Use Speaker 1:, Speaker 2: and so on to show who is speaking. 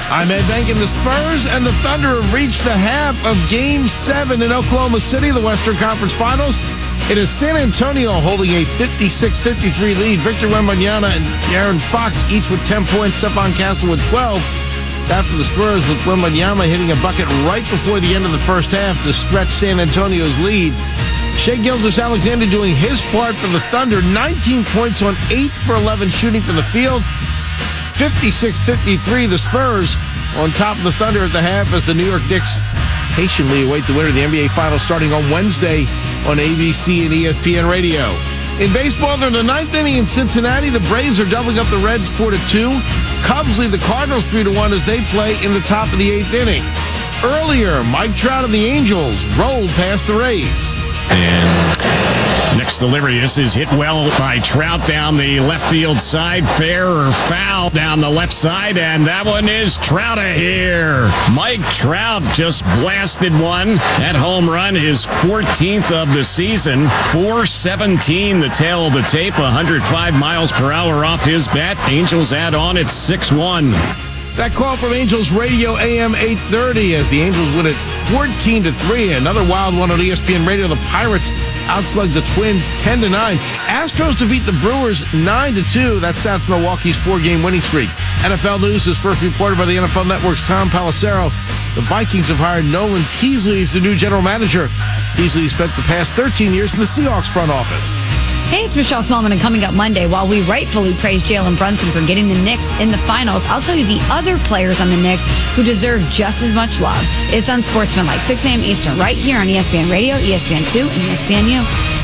Speaker 1: I'm Ed Bank, and the Spurs and the Thunder have reached the half of Game 7 in Oklahoma City, the Western Conference Finals. It is San Antonio holding a 56-53 lead. Victor Wembanyama and Aaron Fox each with 10 points. Stephon Castle with 12. After the Spurs with Wembanyama hitting a bucket right before the end of the first half to stretch San Antonio's lead. Shai Gilgeous-Alexander doing his part for the Thunder. 19 points on 8 for 11 shooting from the field. 56-53, the Spurs on top of the Thunder at the half as the New York Knicks patiently await the winner of the NBA Finals starting on Wednesday on ABC and ESPN Radio. In baseball, they're in the ninth inning in Cincinnati. The Braves are doubling up the Reds 4-2. Cubs lead the Cardinals 3-1 as they play in the top of the eighth inning. Earlier, Mike Trout and the Angels rolled past the Rays.
Speaker 2: And next delivery, this is hit well by Trout down the left field side. Fair or foul down the left side, and that one is Trout here. Mike Trout just blasted one. That home run, his 14th of the season. 417, the tail of the tape, 105 miles per hour off his bat. Angels add on at 6-1.
Speaker 1: That call from Angels Radio AM 830 as the Angels win it 14-3. Another wild one on ESPN Radio. The Pirates outslug the Twins 10-9. Astros defeat the Brewers 9-2. That sets Milwaukee's 4-game winning streak. NFL news is first reported by the NFL Network's Tom Pelissero. The Vikings have hired Nolan Teasley as the new general manager. Teasley spent the past 13 years in the Seahawks front office.
Speaker 3: Hey, it's Michelle Smallman, and coming up Monday, while we rightfully praise Jalen Brunson for getting the Knicks in the finals, I'll tell you the other players on the Knicks who deserve just as much love. It's Unsportsmanlike, 6 a.m. Eastern, right here on ESPN Radio, ESPN2, and ESPNU.